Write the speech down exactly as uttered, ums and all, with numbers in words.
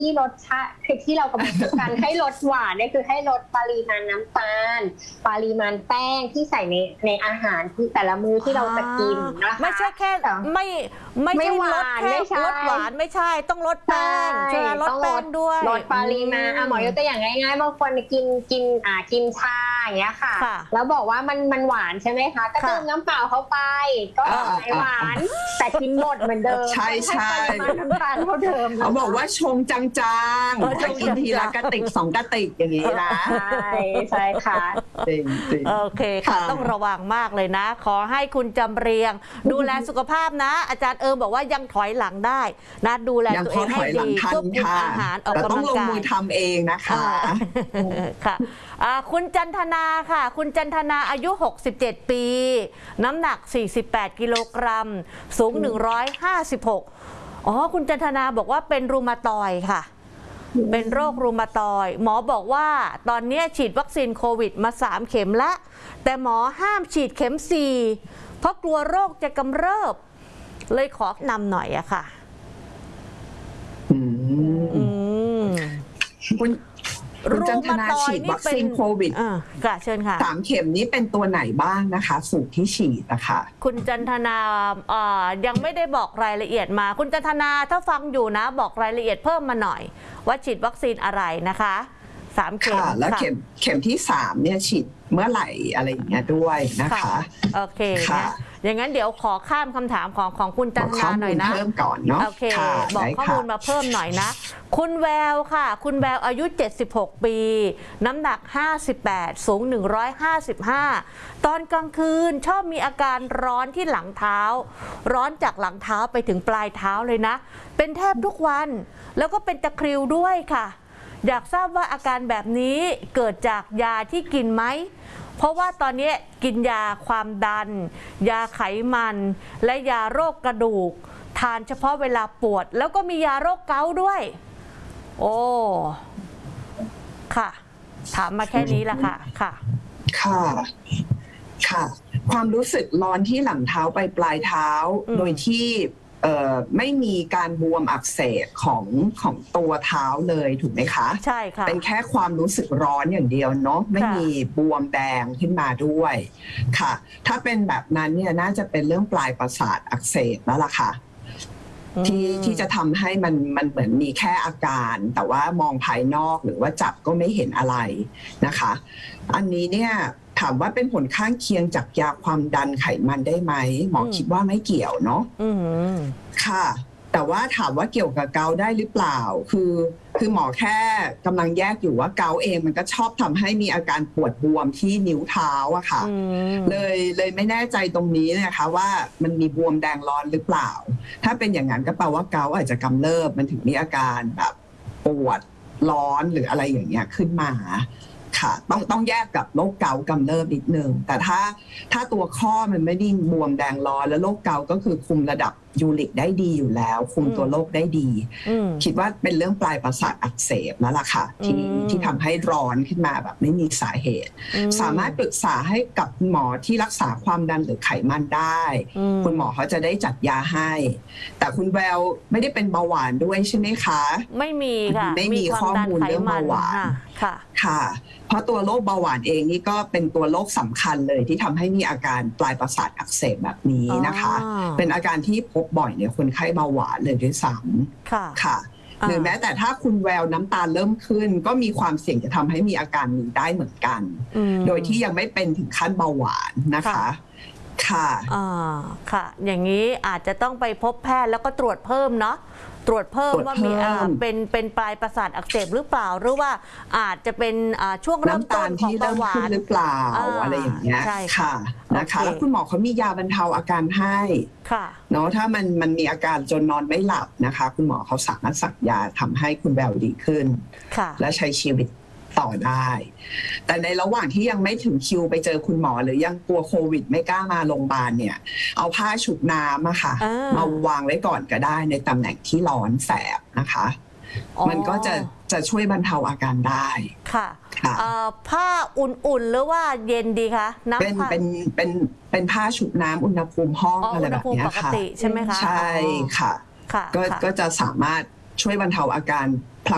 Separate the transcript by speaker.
Speaker 1: ที่ลดชาคือที่เรากำลังต้องการให้ลดหวานเนี่ยคือให้ลดปริมาณน้ำตาลปริมาณแป้งที่ใส่ในในอาหารที่แต่ละมื้อที่เราจะกินนะคะ
Speaker 2: ไม่ใช่แค่ไม่ไม่ใช่ลดแค่ลดหวานไม่ใช่ต้องลดแป้งใช่ลดแป้งด้วย
Speaker 1: ลดปริมาณอ่ะหมอยกตัวอย่างง่ายๆบางคนกินกินอ่ากินชาอย่างเงี้ยค่ะแล้วบอกว่ามันมันหวานใช่ไหมคะก็เติมน้ำเปล่าเข้าไปก็ไม่หวานแต่กินหมดเหมือนเดิม
Speaker 3: ใช่ใช่
Speaker 1: น้ำตาลเท่าเดิม
Speaker 3: เขาบอกว่าชงจางๆจะกินทีละกระติกสองกระติกอย่างนี้นะ
Speaker 1: ใช่ใช่ค่ะ
Speaker 3: จริงจริง
Speaker 2: โอเคค่ะต้องระวังมากเลยนะขอให้คุณจำเรียงดูแลสุขภาพนะอาจารย์เอิมบอกว่ายังถอยหลังได้นะดูแลตัวเองให้ดีควบคุมอาหารออกกำลังกาย
Speaker 3: ต้องลงมือทำเองนะคะ
Speaker 2: ค่ะคุณจันทนาค่ะคุณจันทนาอายุหกสิบเจ็ดปีน้ำหนักสี่สิบแปดกิโลกรัมสูงหนึ่งร้อยห้าสิบหกอ๋อคุณจันทนาบอกว่าเป็นรูมาตอยด์ค่ะเป็นโรครูมาตอยด์หมอบอกว่าตอนนี้ฉีดวัคซีนโควิดมาสามเข็มแล้วแต่หมอห้ามฉีดเข็มสี่เพราะกลัวโรคจะกำเริบเลยขอนำหน่อยอะค่ะ
Speaker 3: อืมคุณคุณจันทนาฉีดวัคซีนโควิด
Speaker 2: ค่ะเชิญค่ะ
Speaker 3: สามเข็มนี้เป็นตัวไหนบ้างนะคะสูตรที่ฉีดนะคะ
Speaker 2: คุณจันทนายังไม่ได้บอกรายละเอียดมาคุณจันทนาถ้าฟังอยู่นะบอกรายละเอียดเพิ่มมาหน่อยว่าฉีดวัคซีนอะไรนะคะสามเข็ม
Speaker 3: แล้วเข็มเข็มที่สามเนี่ยฉีดเมื่อไหร่อะไรอย่างเงี้ยด้วยนะคะ
Speaker 2: โอเคนะอย่างนั้นเดี๋ยวขอข้ามคำถามของของคุณจันทนาหน่อยนะ
Speaker 3: เพิ่มก่อนเนาะ
Speaker 2: โอเคบอกข้อมูลมาเพิ่มหน่อยนะคุณแววค่ะคุณแววอายุเจ็ดสิบหกปีน้ำหนักห้าสิบแปดสูงหนึ่งร้อยห้าสิบห้าตอนกลางคืนชอบมีอาการร้อนที่หลังเท้าร้อนจากหลังเท้าไปถึงปลายเท้าเลยนะเป็นแทบทุกวันแล้วก็เป็นตะคริวด้วยค่ะอยากทราบว่าอาการแบบนี้เกิดจากยาที่กินไหมเพราะว่าตอนนี้กินยาความดันยาไขมันและยาโรคกระดูกทานเฉพาะเวลาปวดแล้วก็มียาโรคเกาต์ด้วยโอ้ค่ะถามมาแค่นี้ละค่ะค่ะ
Speaker 3: ค่ะค่ะความรู้สึกร้อนที่หลังเท้าไปปลายเท้าโดยที่ไม่มีการบวมอักเสบของของตัวเท้าเลยถูกไหมคะ
Speaker 2: ใช่ค่ะ
Speaker 3: เป็นแค่ความรู้สึกร้อนอย่างเดียวเนาะไม่มีบวมแดงขึ้นมาด้วยค่ะถ้าเป็นแบบนั้นเนี่ยน่าจะเป็นเรื่องปลายประสาทอักเสบแล้วล่ะค่ะที่ที่จะทำให้มันมันเหมือนมีแค่อาการแต่ว่ามองภายนอกหรือว่าจับก็ไม่เห็นอะไรนะคะอันนี้เนี่ยถามว่าเป็นผลข้างเคียงจากยาความดันไขมันได้ไหมหมอคิดว่าไม่เกี่ยวเนาะค่ะแต่ว่าถามว่าเกี่ยวกับเกาได้หรือเปล่าคือคือหมอแค่กำลังแยกอยู่ว่าเกาเองมันก็ชอบทำให้มีอาการปวดบวมที่นิ้วเท้าอะค่ะเลยเลยไม่แน่ใจตรงนี้นะคะว่ามันมีบวมแดงร้อนหรือเปล่าถ้าเป็นอย่างนั้นก็แปลว่าเกาอาจจะกำเริบมันถึงมีอาการแบบปวดร้อนหรืออะไรอย่างเงี้ยขึ้นมาค่ะต้องต้องแยกกับโรคเกาต์กำเริบนิดนึงแต่ถ้าถ้าตัวข้อมันไม่ได้บวมแดงร้อนแล้วโรคเกาต์ก็คือคุมระดับยูริกได้ดีอยู่แล้วคุมตัวโรคได้ดีคิดว่าเป็นเรื่องปลายประสาทอักเสบแล้วล่ะค่ะที่ที่ทำให้ร้อนขึ้นมาแบบไม่มีสาเหตุสามารถปรึกษาให้กับหมอที่รักษาความดันหรือไขมันได้คุณหมอเขาจะได้จัดยาให้แต่คุณแววไม่ได้เป็นเบาหวานด้วยใช่ไหมคะ
Speaker 2: ไม่มีค่ะ
Speaker 3: ไม่มีข้อมูลเรื่องเบาหวาน
Speaker 2: ค่ะ
Speaker 3: ค่ะเพราะตัวโรคเบาหวานเองนี่ก็เป็นตัวโรคสำคัญเลยที่ทำให้มีอาการปลายประสาทอักเสบแบบนี้นะคะเป็นอาการที่พบบ่อยเนี่ยคนไข้เบาหวานเลยด้วยซ้ำค่ะค่ะหรือแม้แต่ถ้าคุณแววน้ำตาลเริ่มขึ้นก็มีความเสี่ยงจะทำให้มีอาการนี้ได้เหมือนกันโดยที่ยังไม่เป็นถึงขั้นเบาหวานนะคะค่ะ
Speaker 2: อ่าค่ะอย่างนี้อาจจะต้องไปพบแพทย์แล้วก็ตรวจเพิ่มเนาะตรวจเพิ่มว่ามีเป็นเป็นปลายประสาทอักเสบหรือเปล่าหรือว่าอาจจะเป็นช่วงเริ่มต้นของเบาหวาน
Speaker 3: หรือเปล่าอะไรอย่างเงี้ยค่ะนะคะแล้วคุณหมอเขามียาบรรเทาอาการให้เนาะถ้ามันมันมีอาการจนนอนไม่หลับนะคะคุณหมอเขาสามารถสักยาทำให้คุณแววดีขึ้นและใช้ชีวิตต่อได้แต่ในระหว่างที่ยังไม่ถึงคิวไปเจอคุณหมอหรือยังกลัวโควิดไม่กล้ามาโรงพยาบาลเนี่ยเอาผ้าชุบน้ำอะค่ะมาวางไว้ก่อนก็ได้ในตำแหน่งที่ร้อนแสบนะคะมันก็จะจะช่วยบรรเทาอาการได้
Speaker 2: ค่ะผ้าอุ่นๆหรือว่าเย็นดีคะ
Speaker 3: น้ำเป็นเป็นเป็นเป็นผ้าชุบน้ำอุณหภูมิห้องอะไรแบบนี้ค่ะ
Speaker 2: ใช่ไหมคะ
Speaker 3: ใช่ค่ะก็ก็จะสามารถช่วยบรรเทาอาการ